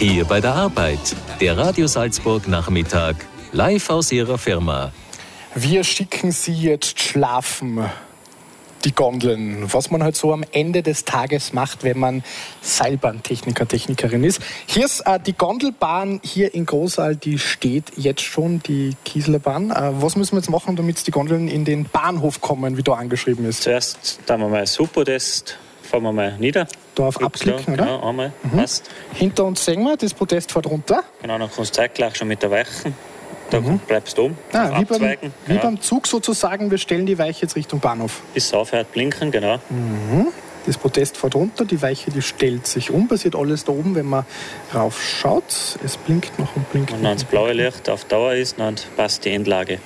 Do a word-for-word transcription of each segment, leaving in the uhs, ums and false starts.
Hier bei der Arbeit, der Radio Salzburg Nachmittag, live aus Ihrer Firma. Wir schicken Sie jetzt schlafen, die Gondeln, was man halt so am Ende des Tages macht, wenn man Seilbahntechniker, Technikerin ist. Hier ist äh, die Gondelbahn hier in Großal, die steht jetzt schon, die Kieseler-Bahn. Äh, was müssen wir jetzt machen, damit die Gondeln in den Bahnhof kommen, wie da angeschrieben ist? Zuerst tun wir mal ein Subpodest, fahren wir mal nieder. Da auf Abklicken, oder? Genau, einmal, mhm. passt. Hinter uns sehen wir, das Podest fährt runter. Genau, dann kannst du zeitgleich schon mit der Weichen. Da mhm. bleibst du oben, ah, wie, beim, genau. wie beim Zug sozusagen, wir stellen die Weiche jetzt Richtung Bahnhof. Bis es aufhört blinken, genau. Mhm. Das Podest fährt runter, die Weiche, die stellt sich um, passiert alles da oben, wenn man raufschaut. Es blinkt noch und blinkt noch. Und wenn das blaue Licht auf Dauer ist, dann passt die Endlage.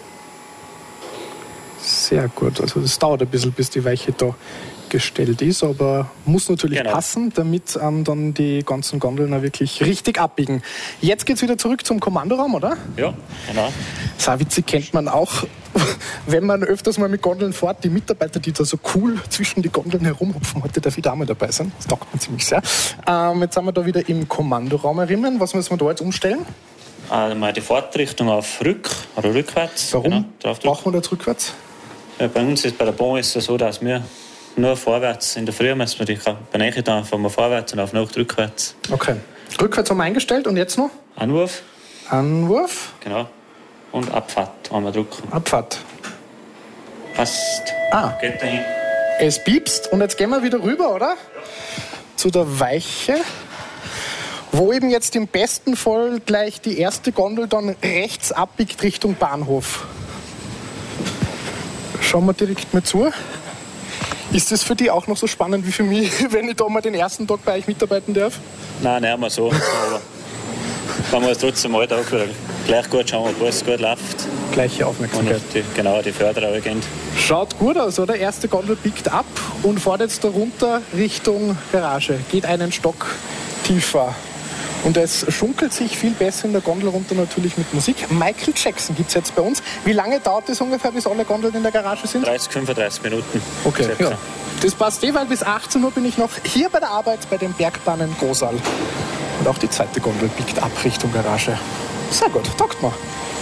Sehr gut, also das dauert ein bisschen, bis die Weiche da gestellt ist, aber muss natürlich genau. passen, damit ähm, dann die ganzen Gondeln auch wirklich richtig abbiegen. Jetzt geht es wieder zurück zum Kommandoraum, oder? Ja, genau. So witzig kennt man auch, wenn man öfters mal mit Gondeln fährt, die Mitarbeiter, die da so cool zwischen die Gondeln herumhupfen, heute darf ich da mal dabei sein. Das taugt mir ziemlich sehr. Ähm, jetzt sind wir da wieder im Kommandoraum erinnern. Was müssen wir da jetzt umstellen? Einmal die Fahrtrichtung auf Rück- oder rückwärts. Warum genau, brauchen wir da jetzt rückwärts? Ja, bei uns ist bei der Bahn ist es so, dass wir nur vorwärts, in der Früh müssen wir die Bereiche dann fahren wir vorwärts und auf Nacht rückwärts. Okay. Rückwärts haben wir eingestellt und jetzt noch? Anwurf. Anwurf. Genau. Und Abfahrt einmal drücken. Abfahrt. Passt. Ah. Geht dahin. Es piepst und jetzt gehen wir wieder rüber, oder? Ja. Zu der Weiche. Wo eben jetzt im besten Fall gleich die erste Gondel dann rechts abbiegt Richtung Bahnhof. Schauen wir direkt mal zu. Ist das für dich auch noch so spannend wie für mich, wenn ich da mal den ersten Tag bei euch mitarbeiten darf? Nein, nicht mehr so. Aber man muss trotzdem mal da gleich gut schauen, ob alles gut läuft. Gleiche Aufmerksamkeit. Und die, genau, die Förderer gehen. Schaut gut aus, oder? Erste Gondel biegt ab und fährt jetzt da runter Richtung Garage. Geht einen Stock tiefer. Und es schunkelt sich viel besser in der Gondel runter, natürlich mit Musik. Michael Jackson gibt es jetzt bei uns. Wie lange dauert es ungefähr, bis alle Gondeln in der Garage sind? dreißig, fünfunddreißig Minuten. Okay, ja. Das passt eh, weil bis achtzehn Uhr bin ich noch hier bei der Arbeit bei den Bergbahnen Großal. Und auch die zweite Gondel biegt ab Richtung Garage. Sehr gut, taugt mir.